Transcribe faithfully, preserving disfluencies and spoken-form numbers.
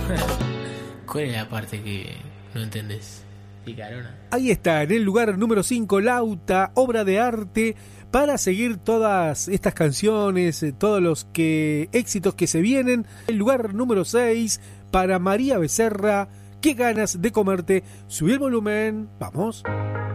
¿Cuál es la parte que no entendés? Picarona. Ahí está, en el lugar número cinco, Lauta, obra de arte, para seguir todas estas canciones, eh, todos los que éxitos que se vienen. El lugar número seis, para María Becerra, Qué ganas de comerte. Subí el volumen, vamos.